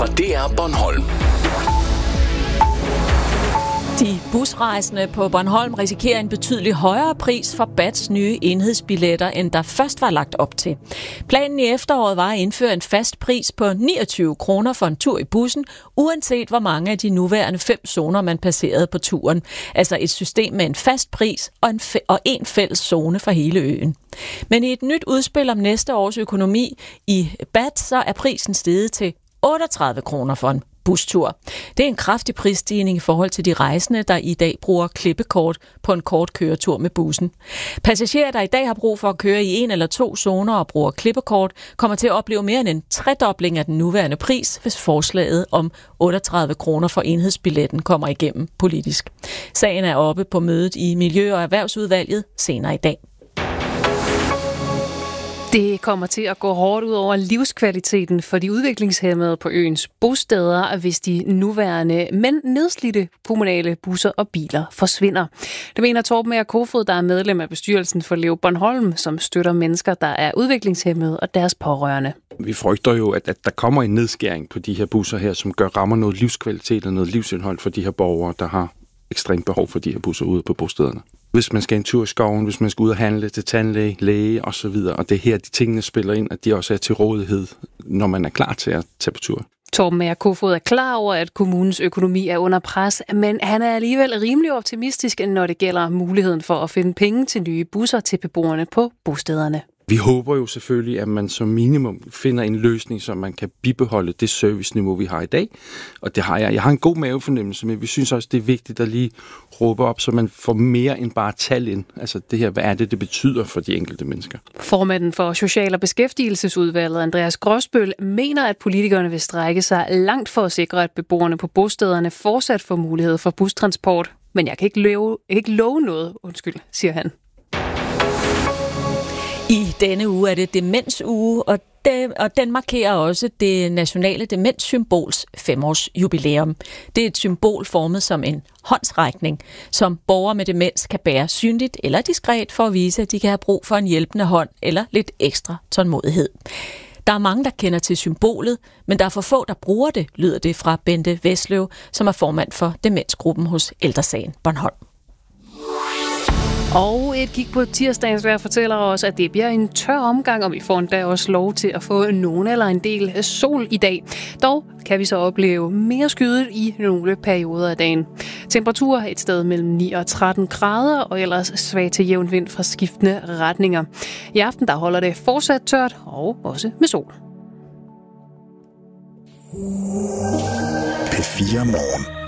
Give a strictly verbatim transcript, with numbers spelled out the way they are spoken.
fra D R Bornholm. De busrejsende på Bornholm risikerer en betydelig højere pris for B A T's nye enhedsbilletter, end der først var lagt op til. Planen i efteråret var at indføre en fast pris på niogtyve kroner for en tur i bussen, uanset hvor mange af de nuværende fem zoner man passerede på turen. Altså et system med en fast pris og en, f- og en fælles zone for hele øen. Men i et nyt udspil om næste års økonomi i B A T, så er prisen steget til otteogtredive kroner for en bustur. Det er en kraftig prisstigning i forhold til de rejsende, der i dag bruger klippekort på en kort køretur med bussen. Passagerer, der i dag har brug for at køre i en eller to zoner og bruger klippekort, kommer til at opleve mere end en tredobling af den nuværende pris, hvis forslaget om otteogtredive kroner for enhedsbilletten kommer igennem politisk. Sagen er oppe på mødet i Miljø- og Erhvervsudvalget senere i dag. Det kommer til at gå hårdt ud over livskvaliteten for de udviklingshæmmede på øens bosteder, hvis de nuværende, men nedslidte kommunale busser og biler forsvinder. Det mener Torben Mager Kofod, der er medlem af bestyrelsen for Lev Bornholm, som støtter mennesker, der er udviklingshæmmede og deres pårørende. Vi frygter jo, at, at der kommer en nedskæring på de her busser her, som gør rammer noget livskvalitet og noget livsindhold for de her borgere, der har ekstremt behov for de her busser ude på bostederne. Hvis man skal en tur i skoven, hvis man skal ud og handle til tandlæge, læge osv., og det er her, de tingene spiller ind, at de også er til rådighed, når man er klar til at tage på tur. Torben Mager Kofod er klar over, at kommunens økonomi er under pres, men han er alligevel rimelig optimistisk, når det gælder muligheden for at finde penge til nye busser til beboerne på bostederne. Vi håber jo selvfølgelig, at man som minimum finder en løsning, så man kan bibeholde det serviceniveau, vi har i dag. Og det har jeg. Jeg har en god mavefornemmelse, men vi synes også, det er vigtigt at lige råbe op, så man får mere end bare tal ind. Altså det her, hvad er det, det betyder for de enkelte mennesker? Formanden for Social- og Beskæftigelsesudvalget, Andreas Gråsbøl, mener, at politikerne vil strække sig langt for at sikre, at beboerne på bostederne fortsat får mulighed for bustransport. Men jeg kan ikke love, ikke love noget, undskyld, siger han. I denne uge er det demensuge, og, det, og den markerer også det nationale demenssymbols femårs jubilæum. Det er et symbol formet som en håndsrækning, som borgere med demens kan bære synligt eller diskret for at vise, at de kan have brug for en hjælpende hånd eller lidt ekstra tålmodighed. Der er mange, der kender til symbolet, men der er for få, der bruger det, lyder det fra Bente Vesløv, som er formand for demensgruppen hos Ældre Sagen Bornholm. Og et kig på tirsdagens vejr fortæller os, at det bliver en tør omgang, og vi får endda også lov til at få nogen eller en del sol i dag. Dog kan vi så opleve mere skyet i nogle perioder af dagen. Temperatur et sted mellem ni og tretten grader, og ellers svag til jævn vind fra skiftende retninger. I aften der holder det fortsat tørt, og også med sol. P fire Morgen.